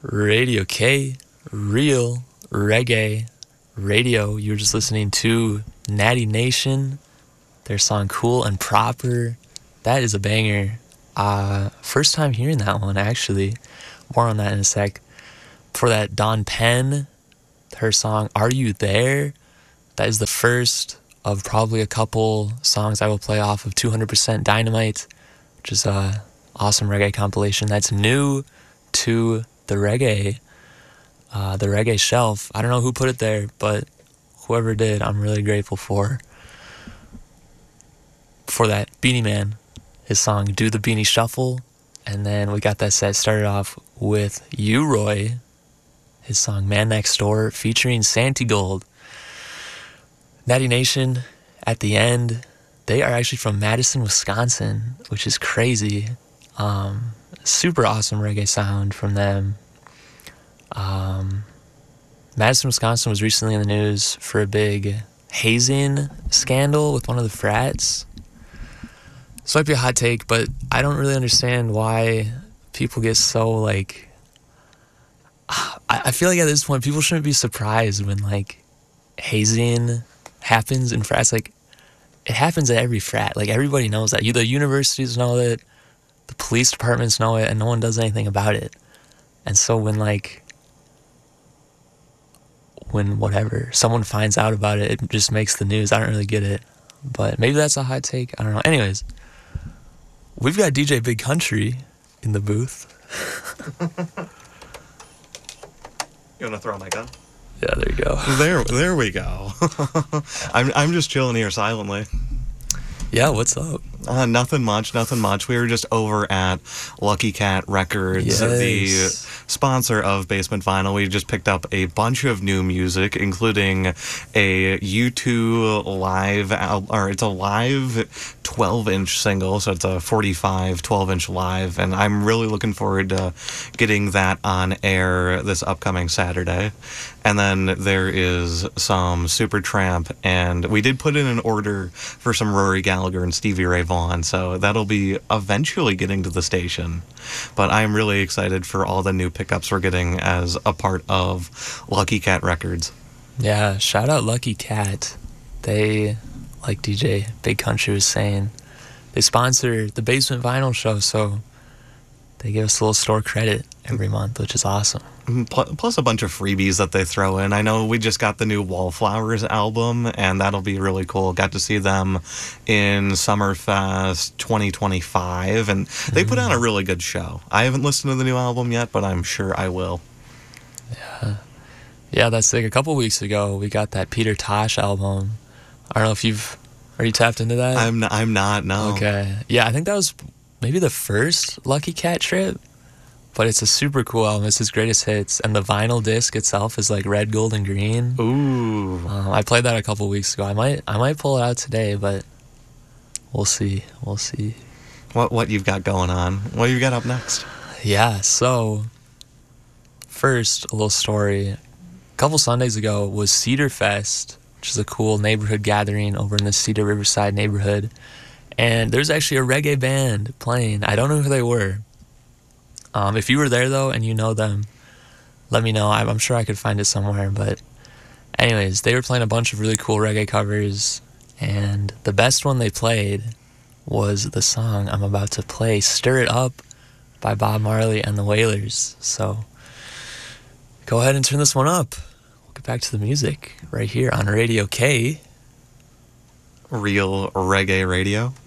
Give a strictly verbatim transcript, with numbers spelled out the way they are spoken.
Radio K, real reggae radio. You were just listening to Natty Nation, their song Cool and Proper. That is a banger. Uh, first time hearing that one, actually. More on that in a sec. For that, Dawn Penn, her song Are You There? That is the first of probably a couple songs I will play off of two hundred percent Dynamite, which is a awesome reggae compilation that's new to the reggae, uh, the reggae shelf. I don't know who put it there, but whoever did, I'm really grateful for. For that, Beanie Man, his song Do the Beanie Shuffle. And then we got that set started off with U-Roy, his song Man Next Door, featuring Santi Gold. Natty Nation, at the end, they are actually from Madison, Wisconsin, which is crazy. Um, super awesome reggae sound from them. Um, Madison, Wisconsin was recently in the news for a big hazing scandal with one of the frats. This might be a hot take, but I don't really understand why people get so, like... I, I feel like at this point, people shouldn't be surprised when, like, hazing happens in frats. Like, it happens at every frat. Like, everybody knows that. You, the universities know it, the police departments know it, and no one does anything about it. And so when, like... when whatever, someone finds out about it, it just makes the news. I don't really get it. But maybe that's a hot take. I don't know. Anyways... we've got D J Big Country in the booth. You want to throw my gun? Yeah, there you go. There, there we go. I'm, I'm just chilling here silently. Yeah, what's up? Uh, nothing much, nothing much. We were just over at Lucky Cat Records, yes. the sponsor of Basement Vinyl. We just picked up a bunch of new music, including a U two live, al- or it's a live twelve-inch single, so it's a forty-five twelve-inch live, and I'm really looking forward to getting that on air this upcoming Saturday. And then there is some Supertramp, and we did put in an order for some Rory Gallagher and Stevie Ray Vaughan, so that'll be eventually getting to the station. But I'm really excited for all the new pickups we're getting as a part of Lucky Cat Records. Yeah, shout out Lucky Cat. They, like D J Big Country was saying, they sponsor the Basement Vinyl show, so they give us a little store credit every month, which is awesome. Plus a bunch of freebies that they throw in. I know we just got the new Wallflowers album, and that'll be really cool. Got to see them in Summerfest twenty twenty-five, and they mm. put on a really good show. I haven't listened to the new album yet, but I'm sure I will. Yeah, yeah, that's like a couple weeks ago, we got that Peter Tosh album. I don't know if you've... Are you tapped into that? I'm not, I'm not, no. Okay. Yeah, I think that was maybe the first Lucky Cat trip. But it's a super cool album. It's his greatest hits. And the vinyl disc itself is like red, gold, and green. Ooh. Um, I played that a couple weeks ago. I might I might pull it out today, but we'll see. We'll see. What what you've got going on? What you got up next? Yeah, so first, a little story. A couple Sundays ago was Cedar Fest, which is a cool neighborhood gathering over in the Cedar Riverside neighborhood. And there's actually a reggae band playing. I don't know who they were. Um, if you were there, though, and you know them, let me know. I'm, I'm sure I could find it somewhere. But anyways, they were playing a bunch of really cool reggae covers, and the best one they played was the song I'm about to play, Stir It Up, by Bob Marley and the Wailers. So go ahead and turn this one up. We'll get back to the music right here on Radio K. Real reggae radio.